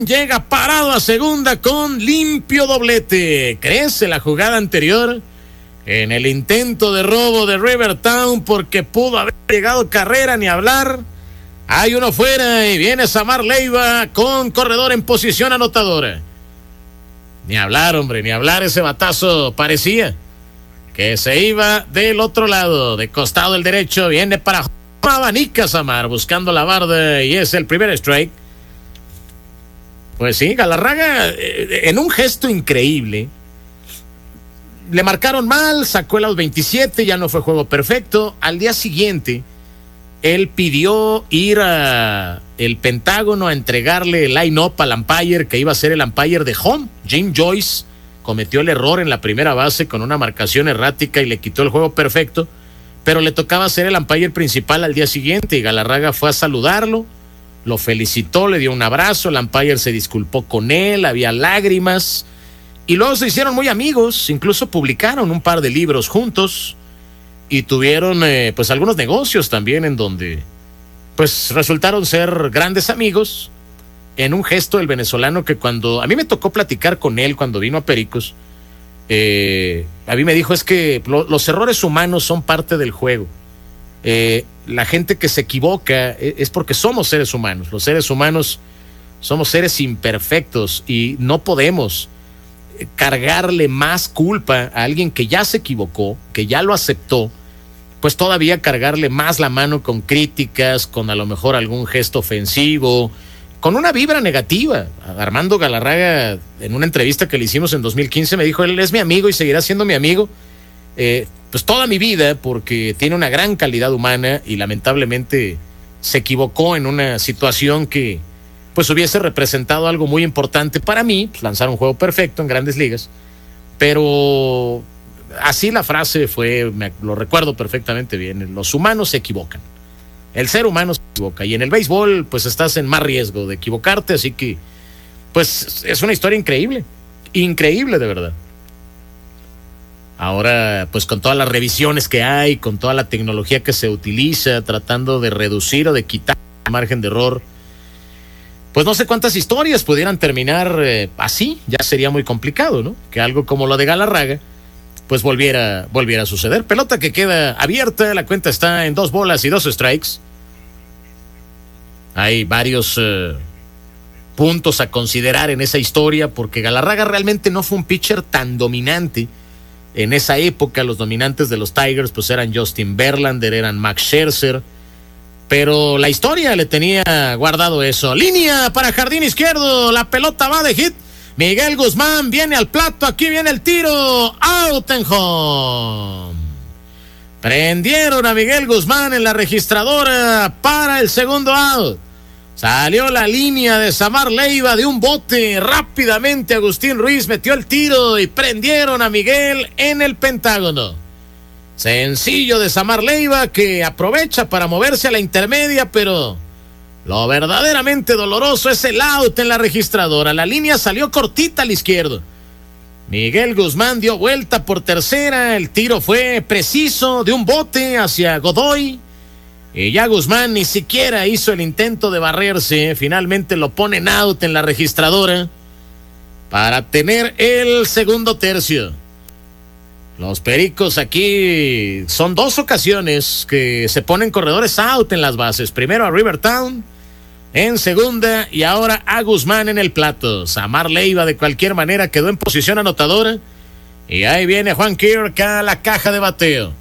llega parado a segunda con limpio doblete. Crece la jugada anterior en el intento de robo de Rivertown porque pudo haber llegado carrera, ni hablar. Hay uno fuera y viene Samar Leiva con corredor en posición anotadora. Ni hablar, hombre, ni hablar. Ese batazo parecía que se iba del otro lado, de costado el derecho. Viene para abanica Samar buscando la barda y es el primer strike. Pues sí, Galarraga en un gesto increíble. Le marcaron mal, sacó el out 27, ya no fue juego perfecto. Al día siguiente, él pidió ir a el Pentágono a entregarle el line-up al umpire que iba a ser el umpire de home. Jim Joyce cometió el error en la primera base con una marcación errática y le quitó el juego perfecto, pero le tocaba ser el umpire principal al día siguiente y Galarraga fue a saludarlo, lo felicitó, le dio un abrazo, el umpire se disculpó con él, había lágrimas y luego se hicieron muy amigos, incluso publicaron un par de libros juntos y tuvieron pues algunos negocios también en donde pues resultaron ser grandes amigos. En un gesto del venezolano que cuando a mí me tocó platicar con él cuando vino a Pericos, a mí me dijo es que los errores humanos son parte del juego. La gente que se equivoca es porque somos seres humanos. Los seres humanos somos seres imperfectos y no podemos cargarle más culpa a alguien que ya se equivocó, que ya lo aceptó, pues todavía cargarle más la mano con críticas, con a lo mejor algún gesto ofensivo, con una vibra negativa. Armando Galarraga, en una entrevista que le hicimos en 2015, me dijo, él es mi amigo y seguirá siendo mi amigo pues toda mi vida, porque tiene una gran calidad humana y lamentablemente se equivocó en una situación que pues hubiese representado algo muy importante para mí, pues lanzar un juego perfecto en Grandes Ligas, pero así la frase fue, lo recuerdo perfectamente bien, los humanos se equivocan, el ser humano se equivoca y en el béisbol pues estás en más riesgo de equivocarte, así que pues es una historia increíble, increíble de verdad. Ahora, pues con todas las revisiones que hay, con toda la tecnología que se utiliza, tratando de reducir o de quitar el margen de error, pues no sé cuántas historias pudieran terminar así. Ya sería muy complicado, ¿no? Que algo como lo de Galarraga, pues volviera a suceder. Pelota que queda abierta, la cuenta está en 2 bolas y 2 strikes. Hay varios puntos a considerar en esa historia, porque Galarraga realmente no fue un pitcher tan dominante. En esa época los dominantes de los Tigers pues eran Justin Verlander, eran Max Scherzer, pero la historia le tenía guardado eso. Línea para jardín izquierdo, la pelota va de hit, Miguel Guzmán viene al plato, aquí viene el tiro, out and home. Prendieron a Miguel Guzmán en la registradora para el segundo out. Salió la línea de Samar Leiva de un bote. Rápidamente Agustín Ruiz metió el tiro y prendieron a Miguel en el Pentágono. Sencillo de Samar Leiva que aprovecha para moverse a la intermedia, pero lo verdaderamente doloroso es el out en la registradora. La línea salió cortita al izquierdo. Miguel Guzmán dio vuelta por tercera. El tiro fue preciso de un bote hacia Godoy. Y ya Guzmán ni siquiera hizo el intento de barrerse. Finalmente lo ponen out en la registradora para tener el segundo tercio. Los Pericos aquí son 2 ocasiones que se ponen corredores out en las bases. Primero a Rivertown en segunda y ahora a Guzmán en el plato. Samar Leiva de cualquier manera quedó en posición anotadora. Y ahí viene Juan Kirk a la caja de bateo.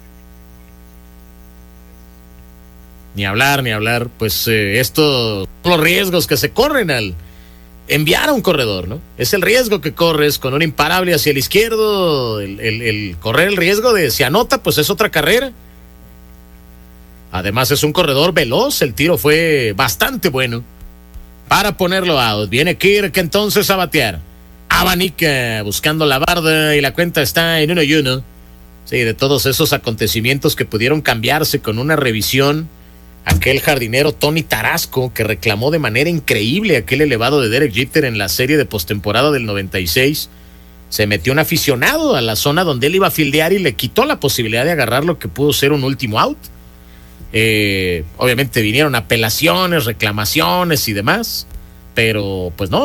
Ni hablar, pues estos son los riesgos que se corren al enviar a un corredor, ¿no? Es el riesgo que corres con un imparable hacia el izquierdo, el correr el riesgo de si anota, pues es otra carrera. Además es un corredor veloz, el tiro fue bastante bueno para ponerlo out. Viene Kirk entonces a batear. Abanica buscando la barda y la cuenta está en 1-1. Sí, de todos esos acontecimientos que pudieron cambiarse con una revisión, aquel jardinero Tony Tarasco que reclamó de manera increíble aquel elevado de Derek Jeter en la serie de postemporada del 96, se metió un aficionado a la zona donde él iba a fildear y le quitó la posibilidad de agarrar lo que pudo ser un último out. Obviamente vinieron apelaciones, reclamaciones y demás, pero pues no.